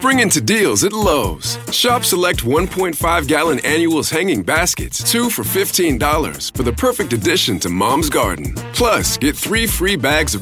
Spring into deals at Lowe's. Shop select 1.5-gallon annuals hanging baskets, 2 for $15 for the perfect addition to Mom's Garden. Plus, get 3 free bags of